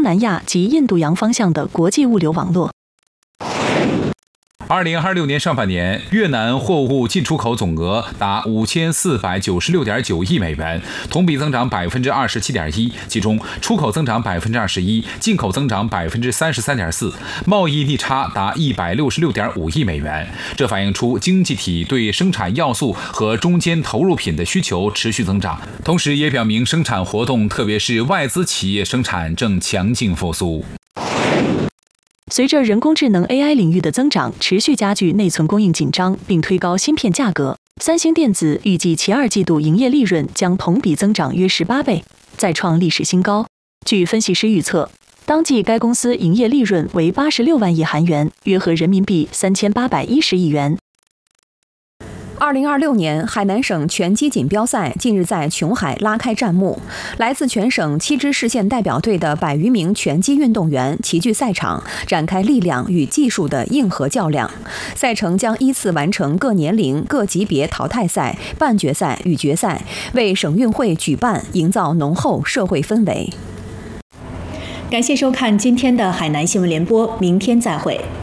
南亚及印度洋方向的国际物流网络。 2026年上半年，越南货物进出口总额达5496.9亿美元，同比增长27.1%，其中出口增长21%，进口增长33.4%，贸易逆差达166.5亿美元。这反映出经济体对生产要素和中间投入品的需求持续增长，同时也表明生产活动，特别是外资企业生产正强劲复苏。 随着人工智能 AI 领域的增长，持续加剧内存供应紧张，并推高芯片价格。三星电子预计其2季度营业利润将同比增长约18倍，再创历史新高。据分析师预测，当季该公司营业利润为86万亿韩元，约合人民币3810亿元。 2026年海南省拳击锦标赛近日在琼海拉开战幕，来自全省7支市县代表队的100余名拳击运动员齐聚赛场，展开力量与技术的硬核较量。赛程将依次完成各年龄、各级别淘汰赛、半决赛与决赛，为省运会举办营造浓厚社会氛围。 感谢收看今天的海南新闻联播，明天再会。